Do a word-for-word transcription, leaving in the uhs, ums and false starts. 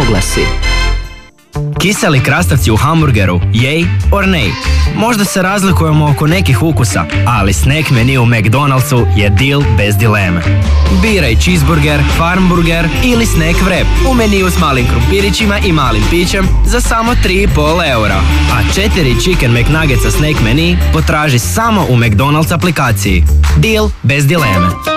oglasi. Kiseli krastavci u hamburgeru, yay or nay? Možda se razlikujemo oko nekih ukusa, ali snack menu u McDonald'su je deal bez dileme. Biraj cheeseburger, farmburger ili snack wrap u meniju s malim krumpirićima i malim pićem za samo tri i pol eura. A četiri Chicken McNuggetsa snack menu potraži samo u McDonald's aplikaciji. Deal bez dileme.